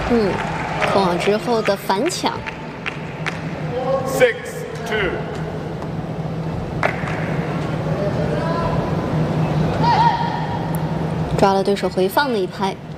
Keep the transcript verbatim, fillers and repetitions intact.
嗯，控网之后的反抢。 Six two。 抓了对手回放的一拍。